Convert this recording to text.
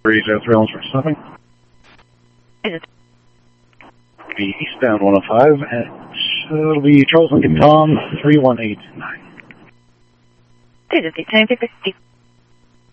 3 for stopping. Is it? The eastbound 105, and it'll be Charles Lincoln Tom 31829. This is the 1050.